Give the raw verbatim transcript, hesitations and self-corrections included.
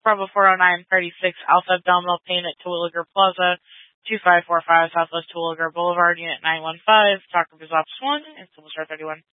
Bravo four oh nine thirty-six Alpha Abdominal Pain at Terwilliger Plaza, two five four five Southwest Terwilliger Boulevard, Unit nine one five, Doctor Bizop's one, and Civil Star thirty-one.